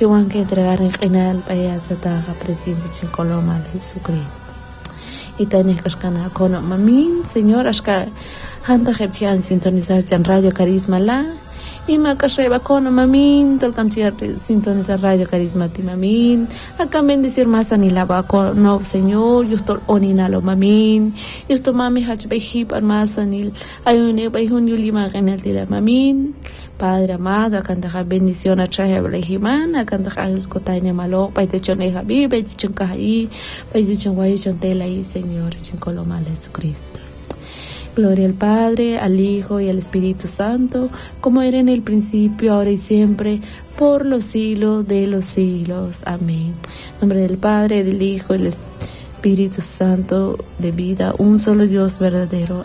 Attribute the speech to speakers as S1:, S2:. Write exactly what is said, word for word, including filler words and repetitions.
S1: chiwan que entregar en final para sataja presencia chincoloma al Jesucristo. Y tenés que escanar con mamin, Señor, hasta hanta jepchian sintonizar chan Radio Carisma la. Y me acá con mamin, tolcam chiar sintonizar Radio Carisma ti mamin. Acá bendecir más anilaba con no Señor, yo estoy oninalo mamin. Yo estoy mami hach behip más anil. Ayune behun yulima ganel tila mamin. Padre amado, acá anda bendición a traje Ibrahimán, acá anda escotaña malo, paite chone jabi, paite choncaí, paite chonguay chontela y Señor, chincoloma Jesucristo. Gloria al Padre, al Hijo y al Espíritu Santo, como era en el principio, ahora y siempre, por los siglos de los siglos. Amén. En nombre del Padre, del Hijo y del Espíritu Santo, de vida, un solo Dios verdadero.